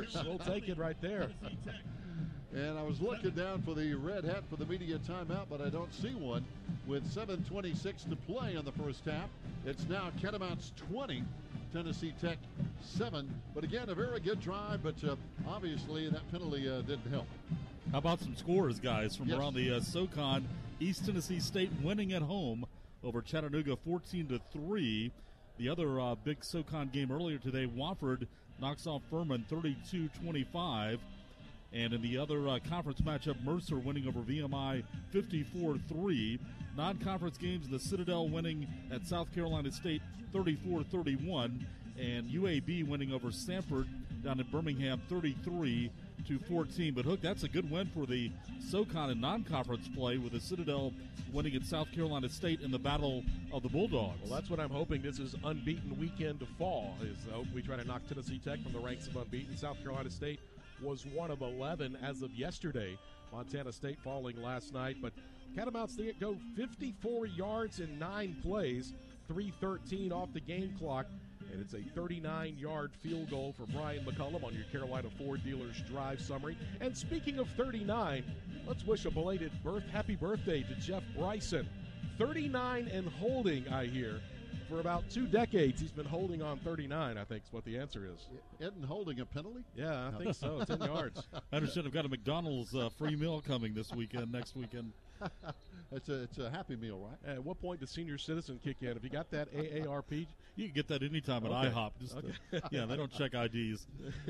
yards. We'll take it right there. And I was looking down for the red hat for the media timeout, but I don't see one. With 7:26 to play in the first half, it's now Catamounts 20, Tennessee Tech 7. But again, a very good drive, but obviously that penalty didn't help. How about some scores, guys, from around the SoCon? East Tennessee State winning at home over Chattanooga 14-3. The other big SoCon game earlier today, Wofford knocks off Furman 32-25. And in the other conference matchup, Mercer winning over VMI 54-3. Non-conference games, the Citadel winning at South Carolina State 34-31. And UAB winning over Stanford down in Birmingham 33-14. But, Hook, that's a good win for the SoCon and non-conference play, with the Citadel winning at South Carolina State in the Battle of the Bulldogs. Well, that's what I'm hoping. This is unbeaten weekend to fall. We try to knock Tennessee Tech from the ranks of unbeaten. South Carolina State was one of 11 as of yesterday. Montana State falling last night. But Catamounts, they go 54 yards in 9 plays, 3:13 off the game clock. And it's a 39-yard field goal for Brian McCullum on your Carolina Ford Dealers Drive Summary. And speaking of 39, let's wish a belated happy birthday to Jeff Bryson. 39 and holding, I hear. For about 2 decades, he's been holding on 39, I think is what the answer is. Isn't holding a penalty? Yeah, I think so. 10 yards. I understand I've got a McDonald's free meal coming next weekend. It's a Happy Meal, right? At what point does senior citizen kick in? If you got that AARP? You can get that anytime at IHOP. Yeah, they don't check IDs.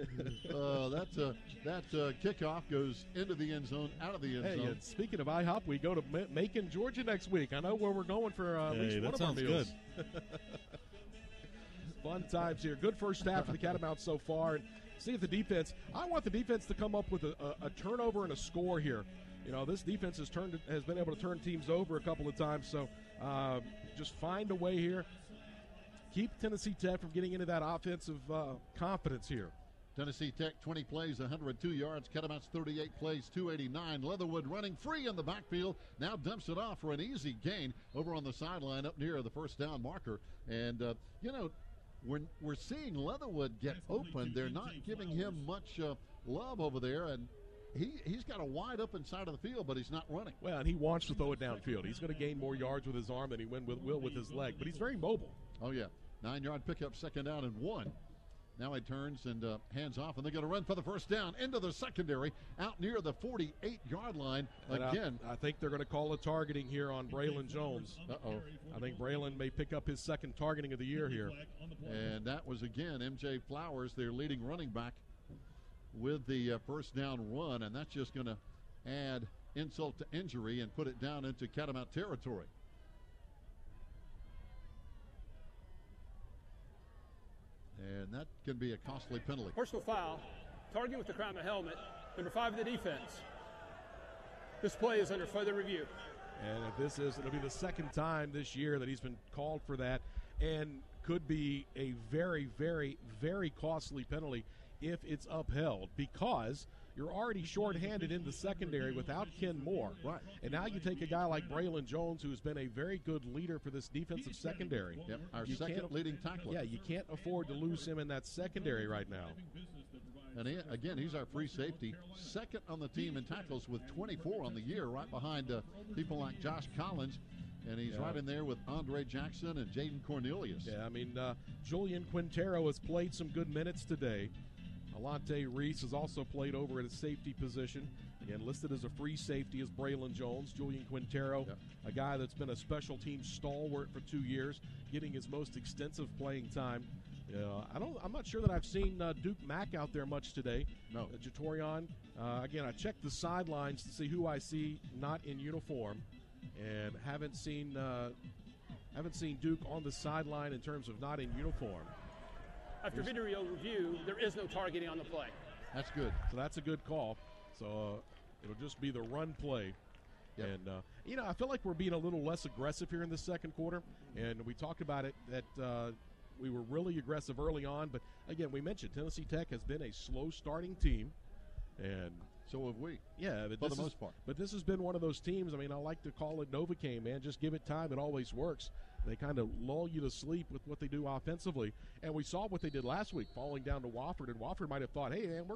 That kickoff goes into the end zone, out of the end zone. And speaking of IHOP, we go to Macon, Georgia next week. I know where we're going for at least one of our meals. Good. Fun times here. Good first half for the Catamounts so far. And see if the defense, I want the defense to come up with a turnover and a score here. You know, this defense has been able to turn teams over a couple of times, so just find a way here. Keep Tennessee Tech from getting into that offensive confidence here. Tennessee Tech 20 plays, 102 yards. Catamounts 38 plays, 289. Leatherwood running free in the backfield. Now dumps it off for an easy gain over on the sideline up near the first down marker. And, when we're seeing Leatherwood get open, they're not giving him much love over there. And he's got a wide open side of the field, but he's not running. Well, and he wants to throw it downfield. He's going to gain more yards with his arm than he will with his leg. But he's very mobile. Oh, yeah. 9-yard pickup, second down and 1. Now he turns and hands off, and they're going to run for the first down into the secondary out near the 48-yard line again. I think they're going to call a targeting here on Braylon Jones. Uh-oh. I think Braylon may pick up his second targeting of the year here. And that was, again, M.J. Flowers, their leading running back, with the first down run, and that's just going to add insult to injury and put it down into Catamount territory. And that can be a costly penalty. Personal foul, targeting with the crown of the helmet, number 5 of the defense. This play is under further review. And it'll be the second time this year that he's been called for that, and could be a very, very, very costly penalty if it's upheld, because you're already shorthanded in the secondary without Ken Moore. Right. And now you take a guy like Braylon Jones, who's been a very good leader for this defensive secondary. Yep, our second leading tackler. Yeah, you can't afford to lose him in that secondary right now. And again, he's our free safety, second on the team in tackles with 24 on the year, right behind people like Josh Collins. And he's right in there with Andre Jackson and Jaden Cornelius. Yeah, I mean, Julian Quintero has played some good minutes today. Alante Reese has also played over at a safety position. Again, listed as a free safety is Braylon Jones. Julian Quintero, a guy that's been a special team stalwart for 2 years, getting his most extensive playing time. I'm not sure that I've seen Duke Mack out there much today. No. Jatorion. Again, I checked the sidelines to see who I see not in uniform, and haven't seen Duke on the sideline in terms of not in uniform. After video review, there is no targeting on the play. That's good. So that's a good call. So it'll just be the run play. Yep. And, I feel like we're being a little less aggressive here in the second quarter. And we talked about it that we were really aggressive early on. But, again, we mentioned Tennessee Tech has been a slow-starting team. And so have we. Yeah, but for the most part. But this has been one of those teams. I mean, I like to call it Novocaine, man. Just give it time; it always works. They kind of lull you to sleep with what they do offensively, and we saw what they did last week, falling down to Wofford. And Wofford might have thought, "Hey, man,